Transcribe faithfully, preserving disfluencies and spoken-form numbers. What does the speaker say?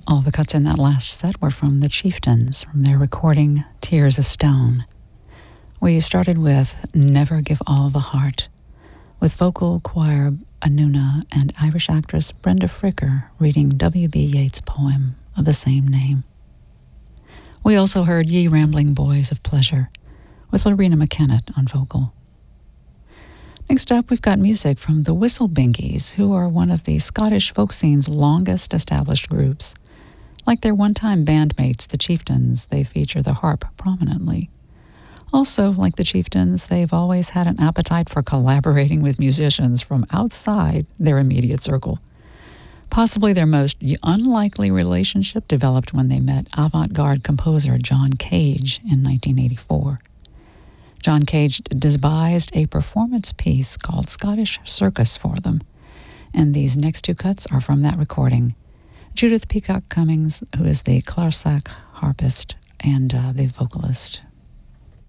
All the cuts in that last set were from the Chieftains, from their recording Tears of Stone. We started with Never Give All the Heart, with vocal choir Anuna and Irish actress Brenda Fricker reading W B Yeats' poem of the same name. We also heard Ye Rambling Boys of Pleasure, with Lorena McKennett on vocal. Next up, we've got music from the Whistle Binkies, who are one of the Scottish folk scene's longest established groups. Like their one-time bandmates, the Chieftains, they feature the harp prominently. Also, like the Chieftains, they've always had an appetite for collaborating with musicians from outside their immediate circle. Possibly their most unlikely relationship developed when they met avant-garde composer John Cage in nineteen eighty-four. John Cage devised a performance piece called Scottish Circus for them, and these next two cuts are from that recording. Judith Peacock Cummings, who is the clarinet harpist and uh, the vocalist.